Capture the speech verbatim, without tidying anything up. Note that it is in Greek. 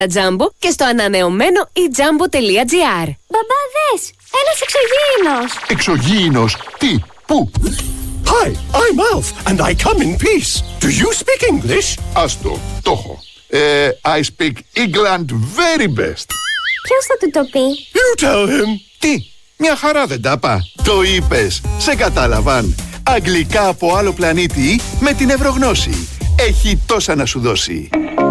Jumbo και στο ανανεωμένο e jumbo τελεία gr. Μπαμπά, δες! Ένας εξωγήινος! Εξωγήινος? Τι? Πού? Hi, I'm Alf and I come in peace. Do you speak English? Άστο, το έχω. Ε, I speak England very best. Ποιος θα του το πει? You tell him. Τι? Μια χαρά δεν τα πά. Το είπες. Σε κατάλαβαν. Αγγλικά από άλλο πλανήτη με την Ευρωγνώση. Έχει τόσα να σου δώσει.